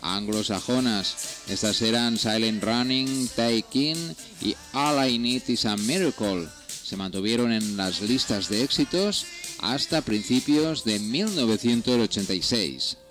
anglosajonas. Estas eran Silent Running, Take In y All I Need Is a Miracle. Se mantuvieron en las listas de éxitos hasta principios de 1986.